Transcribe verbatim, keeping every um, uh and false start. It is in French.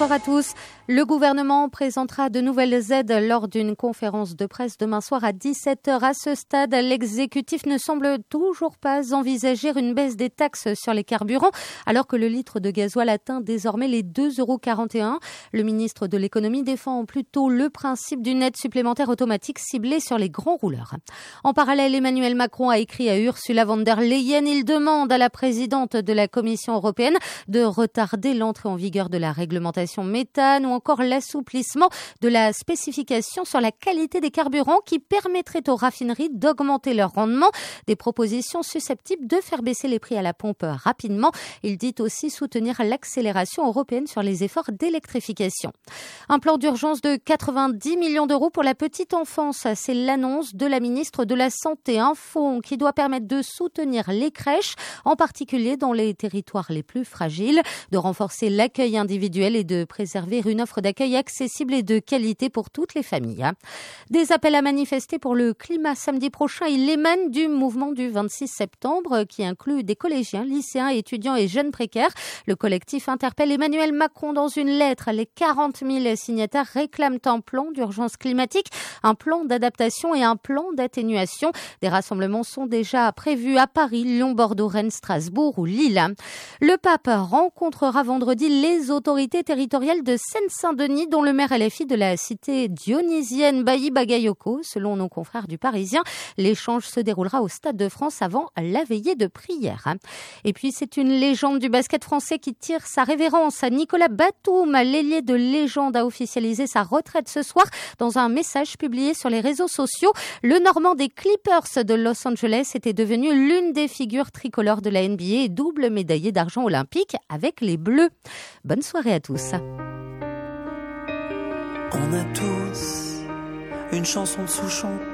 bonsoir à tous. Le gouvernement présentera de nouvelles aides lors d'une conférence de presse demain soir à dix-sept heures. À ce stade, l'exécutif ne semble toujours pas envisager une baisse des taxes sur les carburants, alors que le litre de gasoil atteint désormais les deux euros quarante et un. Le ministre de l'économie défend plutôt le principe d'une aide supplémentaire automatique ciblée sur les grands rouleurs. En parallèle, Emmanuel Macron a écrit à Ursula von der Leyen. Il demande à la présidente de la Commission européenne de retarder l'entrée en vigueur de la réglementation méthane ou encore l'assouplissement de la spécification sur la qualité des carburants qui permettrait aux raffineries d'augmenter leur rendement. Des propositions susceptibles de faire baisser les prix à la pompe rapidement. Il dit aussi soutenir l'accélération européenne sur les efforts d'électrification. Un plan d'urgence de quatre-vingt-dix millions d'euros pour la petite enfance. C'est l'annonce de la ministre de la Santé. Un fonds qui doit permettre de soutenir les crèches, en particulier dans les territoires les plus fragiles, de renforcer l'accueil individuel et de préserver une offre d'accueil accessible et de qualité pour toutes les familles. Des appels à manifester pour le climat samedi prochain, il émane du mouvement du vingt-six septembre qui inclut des collégiens, lycéens, étudiants et jeunes précaires. Le collectif interpelle Emmanuel Macron dans une lettre. Les quarante mille signataires réclament un plan d'urgence climatique, un plan d'adaptation et un plan d'atténuation. Des rassemblements sont déjà prévus à Paris, Lyon, Bordeaux, Rennes, Strasbourg ou Lille. Le pape rencontrera vendredi les autorités territoriales de Seine-Saint-Denis, dont le maire L F I de la cité dionysienne Bailly Bagayoko. Selon nos confrères du Parisien, l'échange se déroulera au Stade de France avant la veillée de prière. Et puis c'est une légende du basket français qui tire sa révérence. Nicolas Batum, l'ailier de légende, a officialisé sa retraite ce soir dans un message publié sur les réseaux sociaux. Le Normand des Clippers de Los Angeles était devenu l'une des figures tricolores de la N B A et double médaillé d'argent olympique avec les Bleus. Bonne soirée à tous. On a tous une chanson de Souchon